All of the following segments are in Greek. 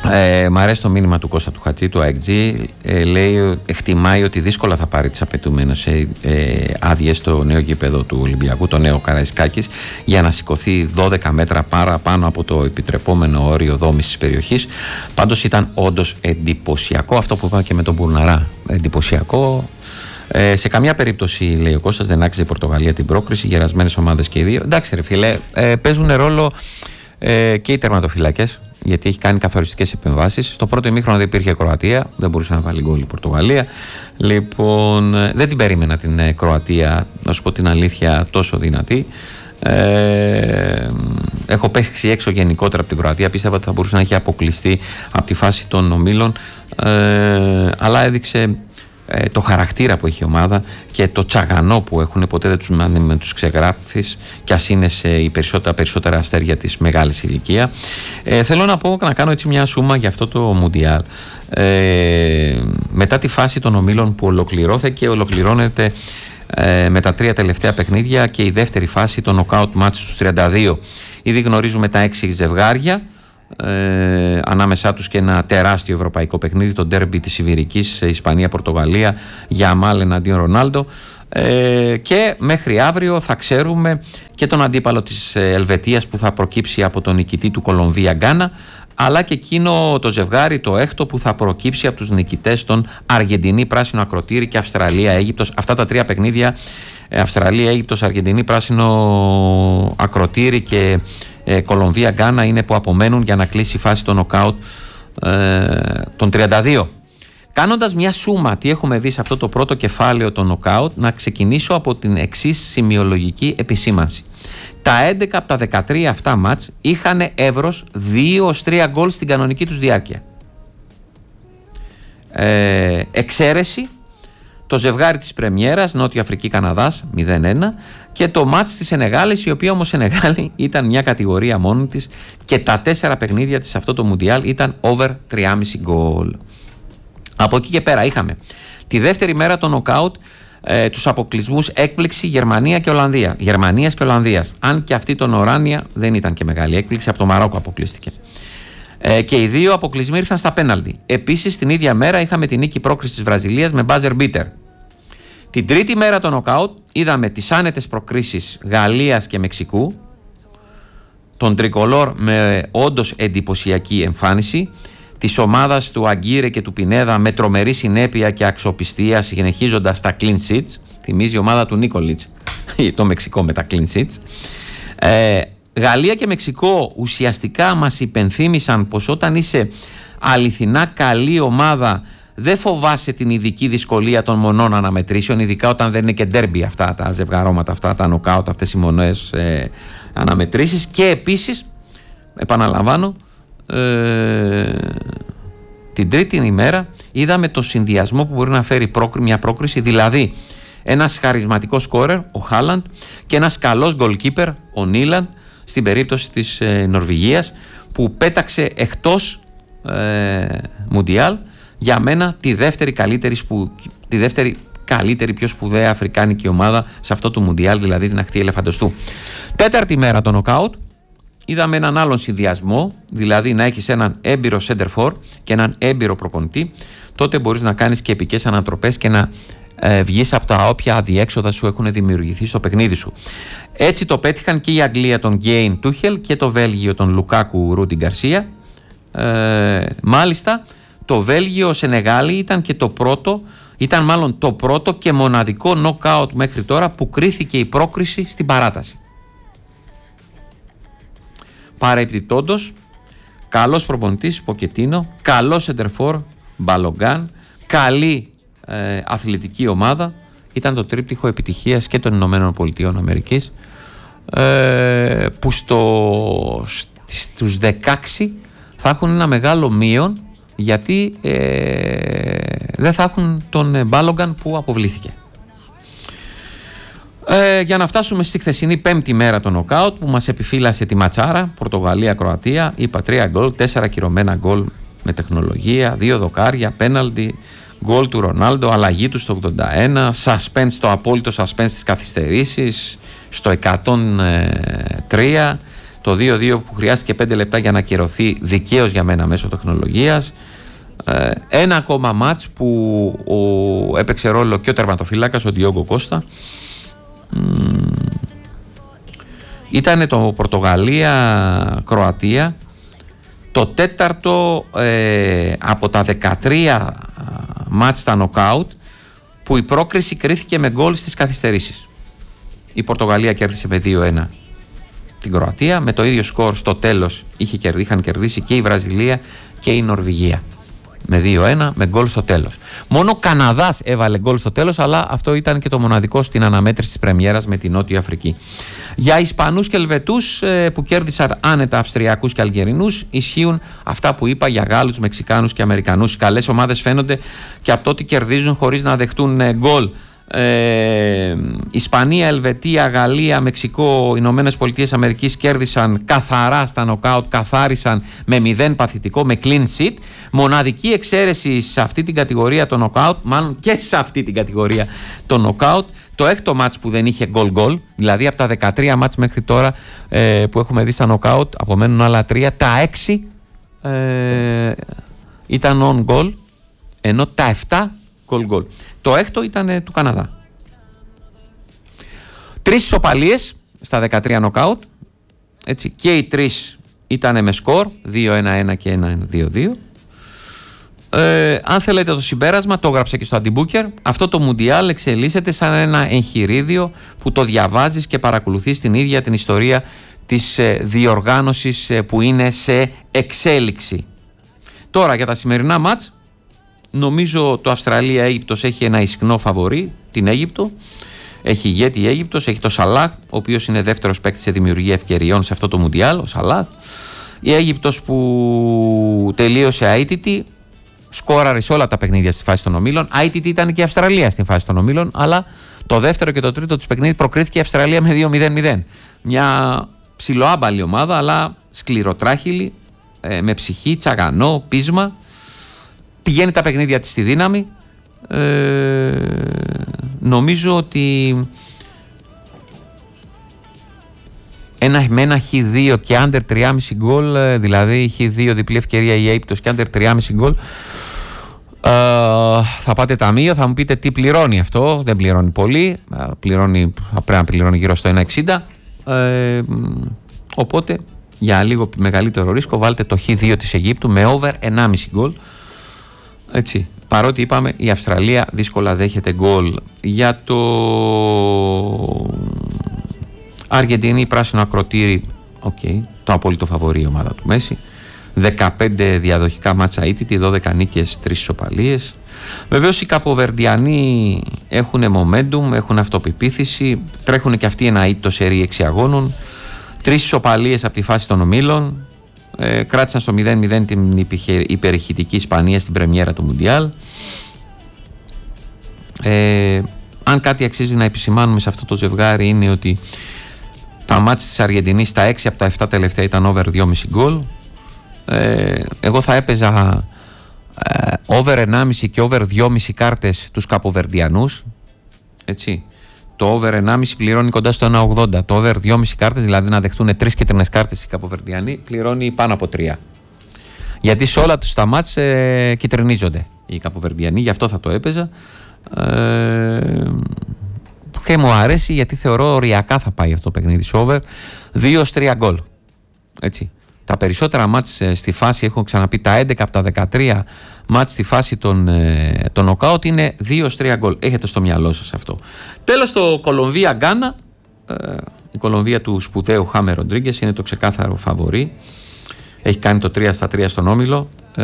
Μ' αρέσει το μήνυμα του Κώστα του Χατζή, του AEG. Εκτιμάει ότι δύσκολα θα πάρει τις απαιτούμενες άδειες στο νέο γήπεδο του Ολυμπιακού, το νέο Καραϊσκάκης, για να σηκωθεί 12 μέτρα παραπάνω από το επιτρεπόμενο όριο δόμησης περιοχής. Πάντως ήταν όντως εντυπωσιακό αυτό που είπα και με τον Μπουρναρά. Εντυπωσιακό. Σε καμιά περίπτωση, λέει ο Κώστας, δεν άξιζε η Πορτογαλία την πρόκριση. Γερασμένες ομάδες και οι δύο. Εντάξει, ρε φίλε, παίζουν ρόλο και οι τερματοφυλάκες, γιατί έχει κάνει καθοριστικές επεμβάσεις. Στο πρώτο ημίχρονο δεν υπήρχε Κροατία, δεν μπορούσε να βάλει γκολ η Πορτογαλία. Λοιπόν, δεν την περίμενα την Κροατία, να σου πω την αλήθεια, τόσο δυνατή. Έχω παίξει έξω γενικότερα από την Κροατία. Πίστευα ότι θα μπορούσε να έχει αποκλειστεί από τη φάση των ομίλων, αλλά έδειξε το χαρακτήρα που έχει η ομάδα και το τσαγανό που έχουν. Ποτέ δεν τους ξεγράφεις, κι ας είναι σε περισσότερα αστέρια της μεγάλης ηλικία. Θέλω να κάνω έτσι μια σούμα για αυτό το Μουντιάλ. Μετά τη φάση των ομίλων που ολοκληρώνεται με τα 3 τελευταία παιχνίδια και η δεύτερη φάση, το knockout match στους 32. Ήδη γνωρίζουμε τα 6 ζευγάρια, ανάμεσά τους και ένα τεράστιο ευρωπαϊκό παιχνίδι, το ντέρμπι της Ιβηρικής, Ισπανία-Πορτογαλία, Γιαμάλ εναντίον Ρονάλντο, και μέχρι αύριο θα ξέρουμε και τον αντίπαλο της Ελβετίας που θα προκύψει από τον νικητή του Κολομβία-Γκάνα, αλλά και εκείνο το ζευγάρι, το έκτο, που θα προκύψει από τους νικητές των Αργεντινή, Πράσινο Ακροτήρι και Αυστραλία-Αίγυπτος. Αυτά τα 3 παιχνίδια, Αυστραλία, Αίγυπτος, Αργεντινή, Πράσινο Ακροτήρι και Κολομβία Γκάνα, είναι που απομένουν για να κλείσει η φάση των νοκάουτ των 32. Κάνοντας μια σούμα τι έχουμε δει σε αυτό το πρώτο κεφάλαιο των νοκάουτ, να ξεκινήσω από την εξής σημειολογική επισήμανση. Τα 11 από τα 13 αυτά μάτς είχαν εύρος 2-3 γκολ στην κανονική τους διάρκεια. Εξαίρεση το ζευγάρι της πρεμιέρας, Νότια Αφρική-Καναδάς 0-1, και το μάτς της Σενεγάλης, η οποία όμως Σενεγάλη ήταν μια κατηγορία μόνη της και τα 4 παιχνίδια της σε αυτό το Μουντιάλ ήταν over 3,5 γκολ. Από εκεί και πέρα είχαμε τη δεύτερη μέρα των νοκάουτ, τους αποκλεισμούς έκπληξη Γερμανίας και Ολλανδίας. Αν και αυτή των Οράνια δεν ήταν και μεγάλη έκπληξη, από το Μαρόκο αποκλείστηκε. Και οι 2 αποκλεισμοί ήρθαν στα πέναλτι. Επίσης, την ίδια μέρα είχαμε την νίκη πρόκριση της Βραζιλίας με buzzer beater. Την τρίτη μέρα των νοκάουτ είδαμε τις άνετες προκρίσεις Γαλλίας και Μεξικού, τον Τρικολόρ με όντως εντυπωσιακή εμφάνιση, της ομάδας του Αγκύρε και του Πινέδα με τρομερή συνέπεια και αξιοπιστία, συνεχίζοντας τα clean sheets. Θυμίζει η ομάδα του Νίκολιτς το Μεξικό με τα clean sheets. Γαλλία και Μεξικό ουσιαστικά μας υπενθύμησαν πως όταν είσαι αληθινά καλή ομάδα δεν φοβάσαι την ειδική δυσκολία των μονών αναμετρήσεων, ειδικά όταν δεν είναι και ντέρμπι αυτά τα ζευγαρώματα, αυτά τα νοκάουτ, αυτές οι μονές αναμετρήσεις. Και επίσης, επαναλαμβάνω, την τρίτη ημέρα είδαμε το συνδυασμό που μπορεί να φέρει μια πρόκριση, δηλαδή ένας χαρισματικός σκόρερ, ο Χάλαντ, και ένας καλός goalkeeper, ο Νίλαντ, στην περίπτωση της Νορβηγίας, που πέταξε εκτός Μουντιάλ για μένα τη δεύτερη καλύτερη πιο σπουδαία αφρικάνικη ομάδα σε αυτό το Μουντιάλ, δηλαδή την ακτή ελεφαντοστού. Τέταρτη μέρα το νοκάουτ είδαμε έναν άλλον συνδυασμό, δηλαδή να έχεις έναν έμπειρο center for και έναν έμπειρο προπονητή. Τότε μπορείς να κάνεις και επικές ανατροπές και να βγεις από τα όποια αδιέξοδα σου έχουν δημιουργηθεί στο παιχνίδι σου. Έτσι το πέτυχαν και η Αγγλία των Γκέιν Τούχελ και το Βέλγιο των Λουκάκου Ρούντι Γκαρσία. Μάλιστα το Βέλγιο Σενεγάλη ήταν μάλλον το πρώτο και μοναδικό νοκάουτ μέχρι τώρα που κρίθηκε η πρόκριση στην παράταση. Παρεπιπτόντως, καλός προπονητής Ποκετίνο, καλός σεντερφόρ Μπαλογκάν, καλή αθλητική ομάδα. Ήταν το τρίπτυχο επιτυχίας και των Ηνωμένων Πολιτειών Αμερικής, που στους 16 θα έχουν ένα μεγάλο μείον, γιατί δεν θα έχουν τον Μπάλογκαν που αποβλήθηκε. Για να φτάσουμε στη χθεσινή πέμπτη μέρα των νοκάουτ, που μας επιφύλασε τη ματσάρα Πορτογαλία-Κροατία. Είπα 3 γκολ, 4 κυρωμένα γκολ με τεχνολογία, 2 δοκάρια, πέναλτι, γκολ του Ρονάλντο, αλλαγή του στο 81, suspense, το απόλυτο suspense της καθυστερήσης στο 103, Το 2-2 που χρειάστηκε 5 λεπτά για να ακυρωθεί δικαίως για μένα μέσω τεχνολογίας. Ένα ακόμα μάτς που έπαιξε ρόλο και ο τερματοφύλακας, ο Ντιόγκο Κώστα. Ήτανε το Πορτογαλία-Κροατία, το τέταρτο από τα 13 μάτς στα νοκάουτ, που η πρόκριση κρίθηκε με γκολ στις καθυστερήσεις. Η Πορτογαλία κέρδισε με 2-1 την Κροατία, με το ίδιο σκορ στο τέλος είχαν κερδίσει και η Βραζιλία και η Νορβηγία με 2-1 με γκολ στο τέλος. Μόνο ο Καναδάς έβαλε γκολ στο τέλος, αλλά αυτό ήταν και το μοναδικό στην αναμέτρηση της πρεμιέρας με την Νότια Αφρική. Για Ισπανούς και Ελβετούς που κέρδισαν άνετα Αυστριακούς και Αλγερινούς, ισχύουν αυτά που είπα για Γάλλους, Μεξικάνους και Αμερικανούς. Οι καλές ομάδες φαίνονται και από το ότι κερδίζουν χωρίς να δεχτούν γκολ. Ισπανία, Ελβετία, Γαλλία, Μεξικό, Ηνωμένες Πολιτείες Αμερικής κέρδισαν καθαρά στα νοκάουτ, καθάρισαν με 0 παθητικό, με clean sheet. Μοναδική εξαίρεση σε αυτή την κατηγορία το νοκάουτ, μάλλον και σε αυτή την κατηγορία το νοκάουτ, το έκτο μάτς που δεν είχε γκολ, δηλαδή από τα 13 μάτς μέχρι τώρα που έχουμε δει στα νοκάουτ, απομένουν άλλα 3, τα 6 ήταν on goal, ενώ τα 7 goal. Το έκτο ήταν του Καναδά. 3 ισοπαλίες στα 13 νοκάουτ. Έτσι, και οι 3 ήταν με σκορ 2-1-1 και 1-2-2. Αν θέλετε το συμπέρασμα, το έγραψα και στο Αντιμπούκερ. Αυτό το Μουντιάλ εξελίσσεται σαν ένα εγχειρίδιο που το διαβάζεις και παρακολουθείς την ίδια την ιστορία της διοργάνωσης που είναι σε εξέλιξη. Τώρα για τα σημερινά μάτς, νομίζω το Αυστραλία-Αίγυπτος έχει ένα ισχνό φαβορί, την Αίγυπτο. Έχει ηγέτη η Αίγυπτος, έχει το Σαλάχ, ο οποίος είναι δεύτερος παίκτης σε δημιουργία ευκαιριών σε αυτό το Μουντιάλ, ο Σαλάχ. Η Αίγυπτος που τελείωσε αίτητη, σκόραρε σε όλα τα παιχνίδια στη φάση των ομίλων. Αίτητη ήταν και η Αυστραλία στη φάση των ομίλων, αλλά το δεύτερο και το τρίτο τους παιχνίδι προκρίθηκε η Αυστραλία με 2-0-0. Μια ψιλοάμπαλη ομάδα, αλλά σκληροτράχυλη, με ψυχή, τσαγανό, πείσμα. Πηγαίνει τα παιχνίδια της στη δύναμη. Νομίζω ότι με ένα Χ2 και under 3,5 γκολ, δηλαδή Χ2 διπλή ευκαιρία η Αίγυπτος και under 3,5 γκολ, θα πάτε ταμείο, θα μου πείτε τι πληρώνει αυτό. Δεν πληρώνει πολύ, πρέπει να πληρώνει γύρω στο 1,60, οπότε για λίγο μεγαλύτερο ρίσκο βάλτε το Χ2 της Αιγύπτου με over 1,5 γκολ. Έτσι, παρότι είπαμε η Αυστραλία δύσκολα δέχεται γκολ. Για το Αργεντινή πράσινο ακροτήρι, το απόλυτο φαβορί η ομάδα του Μέση. 15 διαδοχικά μάτσα ήττητη, 12 νίκες, 3 ισοπαλίες. Βεβαίως οι Καποβερντιανοί έχουν momentum, έχουν αυτοπεποίθηση, τρέχουν και αυτοί ένα ήττο σερί 6 αγώνων, 3 ισοπαλίες από τη φάση των ομίλων. Κράτησαν στο 0-0 την υπερηχητική Ισπανία στην πρεμιέρα του Μουντιάλ. Αν κάτι αξίζει να επισημάνουμε σε αυτό το ζευγάρι είναι ότι τα μάτς της Αργεντινής, τα 6 από τα 7 τελευταία ήταν over 2,5 γκολ. Εγώ θα έπαιζα over 1,5 και over 2,5 κάρτες τους Καποβερντιανούς. Έτσι. Το over 1,5 πληρώνει κοντά στο 1,80. Το over 2,5 κάρτες, δηλαδή να δεχτούν 3 κίτρινες κάρτες οι Καποβερντιανοί, πληρώνει πάνω από 3. Γιατί σε όλα τους τα μάτς κυτρινίζονται οι Καποβερντιανοί, γι' αυτό θα το έπαιζα. Και μου αρέσει γιατί θεωρώ οριακά θα πάει αυτό το παιχνίδι στο over 2-3 γκολ. Έτσι. Τα περισσότερα μάτς στη φάση, έχω ξαναπεί, τα 11 από τα 13 μάτς στη φάση των νοκάουτ είναι 2-3 γκολ. Έχετε στο μυαλό σας αυτό. Τέλος, το Κολομβία-Γκάνα. Η Κολομβία του σπουδαίου Χάμε Ροντρίγκες είναι το ξεκάθαρο φαβορί. Έχει κάνει το 3-3 στον όμιλο.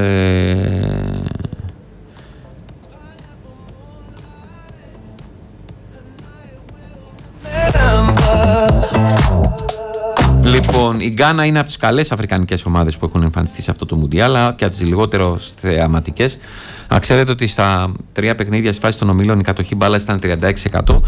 Λοιπόν, η Γκάνα είναι από τις καλές αφρικανικές ομάδες που έχουν εμφανιστεί σε αυτό το Μουντιάλ, αλλά και από τις λιγότερο θεαματικές. Να ξέρετε ότι στα 3 παιχνίδια στη φάση των ομίλων η κατοχή μπάλας ήταν 36%.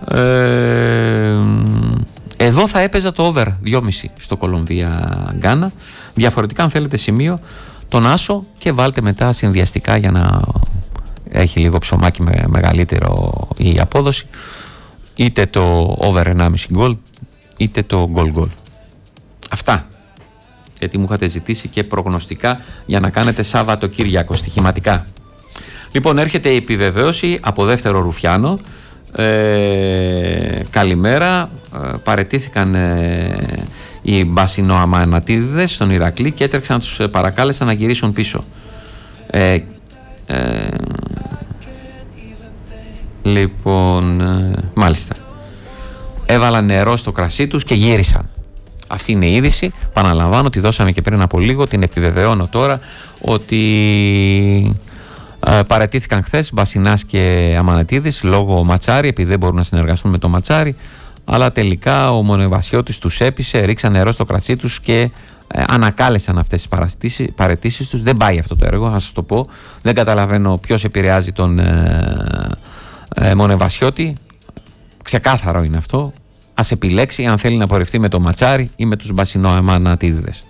Εδώ θα έπαιζα το over 2,5 στο Κολομβία-Γκάνα. Διαφορετικά, αν θέλετε σημείο, τον άσο και βάλτε μετά συνδυαστικά για να έχει λίγο ψωμάκι με μεγαλύτερο η απόδοση. Είτε το over 1,5 γκολ, είτε το goal. Αυτά. Γιατί μου είχατε ζητήσει και προγνωστικά για να κάνετε Σαββατοκύριακο στοιχηματικά. Λοιπόν, έρχεται η επιβεβαίωση από δεύτερο Ρουφιάνο. Καλημέρα. Παραιτήθηκαν οι Μπασινοαμανατίδες στον Ηρακλή και έτρεξαν να τους παρακάλεσαν να γυρίσουν πίσω. Λοιπόν, μάλιστα. Έβαλαν νερό στο κρασί τους και γύρισαν. Αυτή είναι η είδηση. Παναλαμβάνω, τη δώσαμε και πριν από λίγο. Την επιβεβαιώνω τώρα ότι παραιτήθηκαν χθες Μπασινάς και Αμανατίδης λόγω Ματσάρη, επειδή δεν μπορούν να συνεργαστούν με το Ματσάρη. Αλλά τελικά ο Μονεβασιώτης τους έπεισε, ρίξαν νερό στο κρασί τους και ανακάλεσαν αυτές τις παραιτήσεις τους. Δεν πάει αυτό το έργο, θα σας το πω. Δεν καταλαβαίνω ποιος επηρεάζει τον Μονεβασιώτη. Ξεκάθαρο είναι αυτό. Ας επιλέξει αν θέλει να πορευτεί με το Ματσάρι ή με τους Μπασινοαμανατίδες.